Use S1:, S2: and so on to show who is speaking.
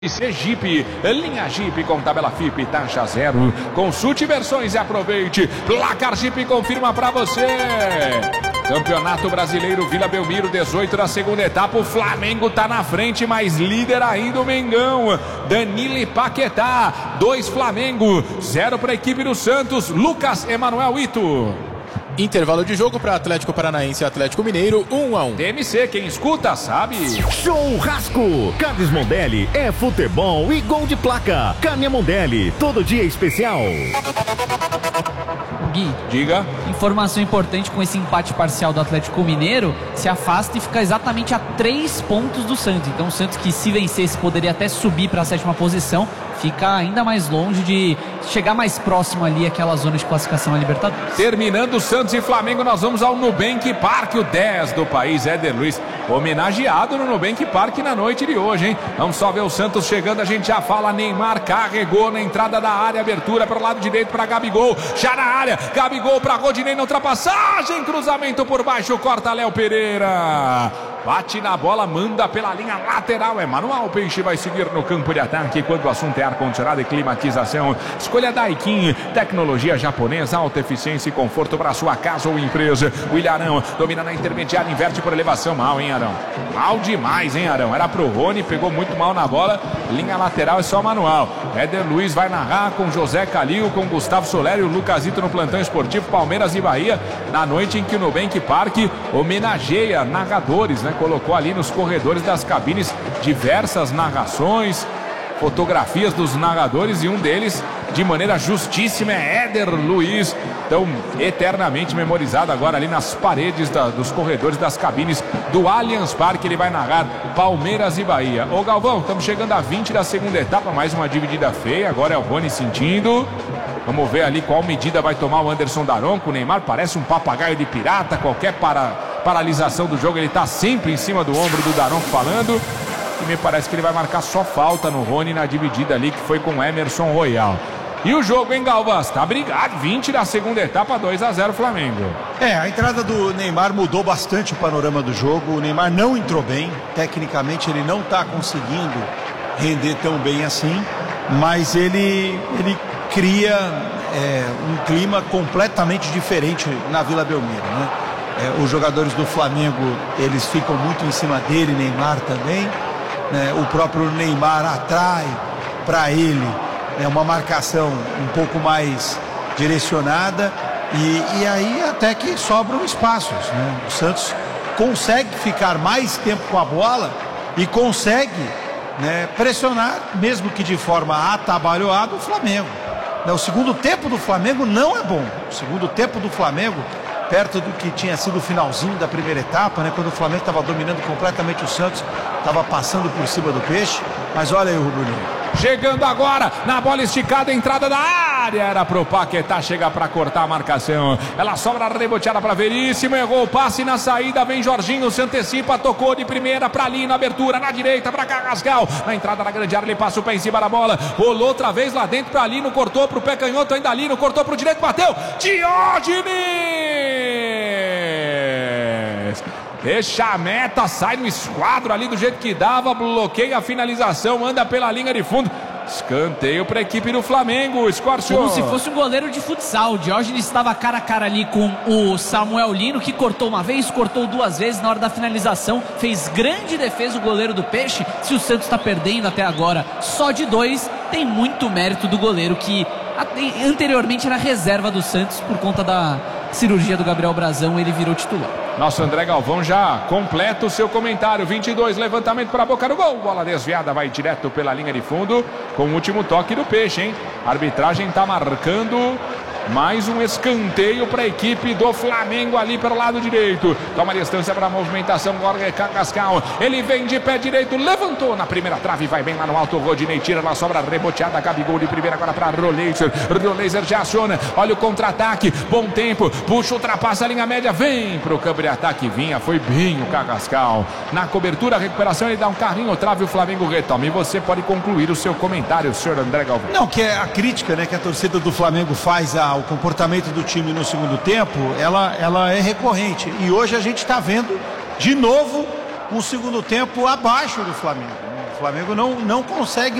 S1: Jeep, linha Jeep com tabela FIP, taxa zero. Consulte versões e aproveite. Placar Jeep confirma pra você. Campeonato Brasileiro Vila Belmiro, 18 da segunda etapa. O Flamengo tá na frente, mas líder ainda o Mengão. Danilo e Paquetá, 2 Flamengo, 0 para a equipe do Santos. Lucas Emanuel Ito.
S2: Intervalo de jogo para Atlético Paranaense e Atlético Mineiro, 1-1.
S1: TMC, quem escuta sabe.
S3: Churrasco! Carnes Mondelli é futebol e gol de placa. Carne Mondelli, todo dia especial.
S4: Gui,
S1: diga.
S4: Informação importante: com esse empate parcial do Atlético Mineiro, se afasta e fica exatamente a 3 pontos do Santos. Então o Santos, que se vencesse poderia até subir para a 7ª posição, fica ainda mais longe de chegar mais próximo ali àquela zona de classificação à Libertadores.
S1: Terminando Santos e Flamengo, nós vamos ao Nubank Park, o 10 do país, Éder Luiz, homenageado no Nubank Park na noite de hoje, hein? Vamos só ver o Santos chegando, a gente já fala. Neymar carregou na entrada da área, abertura para o lado direito para Gabigol, já na área, Gabigol para Rodinei na ultrapassagem, cruzamento por baixo, corta Léo Pereira. Bate na bola, manda pela linha lateral. É manual, o Peixe vai seguir no campo de ataque quando o assunto é ar-condicionado e climatização. Escolha Daikin, tecnologia japonesa, alta eficiência e conforto para sua casa ou empresa. O Ilharão domina na intermediária, inverte por elevação. Mal, hein, Arão? Mal demais, hein, Arão? Era pro Rony, pegou muito mal na bola. Linha lateral é só manual. Éder Luiz vai narrar com José Calil, com Gustavo Soler e o Lucasito no plantão esportivo. Palmeiras e Bahia, na noite em que o Nubank Park homenageia narradores, né? Colocou ali nos corredores das cabines diversas narrações, fotografias dos narradores, e um deles, de maneira justíssima, é Éder Luiz, tão eternamente memorizado agora ali nas paredes dos corredores das cabines do Allianz Parque. Ele vai narrar Palmeiras e Bahia. Ô Galvão, estamos chegando a 20 da segunda etapa, mais uma dividida feia, agora é o Rony sentindo. Vamos ver ali qual medida vai tomar o Anderson Daronco. O Neymar parece um papagaio de pirata, qualquer paralisação do jogo ele está sempre em cima do ombro do Daronco falando. E me parece que ele vai marcar só falta no Rony na dividida ali, que foi com o Emerson Royal. E o jogo, hein, Galvas? Tá brigado, 20 da segunda etapa, 2-0 Flamengo.
S5: A entrada do Neymar mudou bastante o panorama do jogo. O Neymar não entrou bem, tecnicamente ele não está conseguindo render tão bem assim, mas ele cria um clima completamente diferente na Vila Belmiro, né? Os jogadores do Flamengo, eles ficam muito em cima dele, Neymar também, né? O próprio Neymar atrai para ele uma marcação um pouco mais direcionada e aí até que sobram espaços, né? O Santos consegue ficar mais tempo com a bola e consegue, né, pressionar, mesmo que de forma atabalhoada, o Flamengo. O segundo tempo do Flamengo não é bom. O segundo tempo do Flamengo, perto do que tinha sido o finalzinho da primeira etapa, né, quando o Flamengo estava dominando completamente o Santos, estava passando por cima do Peixe. Mas olha aí o Rubro Negro.
S1: Chegando agora, na bola esticada, entrada da área, era pro Paquetá, chega para cortar a marcação. Ela sobra reboteada para Veríssimo, errou o passe na saída, vem Jorginho, se antecipa, tocou de primeira para Lino, abertura na direita para Carrascal. Na entrada da grande área, ele passa o pé em cima da bola, rolou outra vez lá dentro para Lino, cortou pro pé canhoto, ainda Lino, cortou pro direito, bateu, Diógenes! Deixa a meta, sai no esquadro ali do jeito que dava, bloqueia a finalização, anda pela linha de fundo. Escanteio para a equipe do Flamengo, Scorcio.
S4: Como se fosse um goleiro de futsal. O Diógenes estava cara a cara ali com o Samuel Lino, que cortou uma vez, cortou 2 vezes na hora da finalização. Fez grande defesa o goleiro do Peixe. Se o Santos está perdendo até agora só de 2, tem muito mérito do goleiro, que anteriormente era reserva do Santos. Por conta da cirurgia do Gabriel Brazão, ele virou titular.
S1: Nosso André Galvão já completa o seu comentário. 22, levantamento para a boca do gol. Bola desviada, vai direto pela linha de fundo com o último toque do Peixe, hein? A arbitragem está marcando mais um escanteio para a equipe do Flamengo ali pelo lado direito. Toma distância para a movimentação, Jorge Carrascal. Ele vem de pé direito, levantou na primeira trave, vai bem lá no alto, Rodinei tira, lá sobra reboteada, Gabigol de primeira agora para Roleiser. Roleiser já aciona, olha o contra-ataque, bom tempo, puxa, ultrapassa a linha média, vem pro campo de ataque, vinha, foi bem o Carrascal. Na cobertura, a recuperação, ele dá um carrinho, trave, o Flamengo retoma. E você pode concluir o seu comentário, senhor André Galvão.
S5: Não, que é a crítica, né, que a torcida do Flamengo faz ao comportamento do time no segundo tempo, ela é recorrente. E hoje a gente está vendo de novo um segundo tempo abaixo do Flamengo. O Flamengo não consegue